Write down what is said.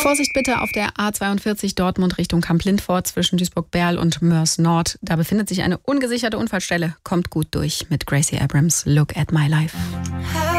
Vorsicht bitte auf der A42 Dortmund Richtung Kamp-Lindfort zwischen Duisburg-Berl und Moers Nord. Da befindet sich eine ungesicherte Unfallstelle. Kommt gut durch mit Gracie Abrams, Look at My Life.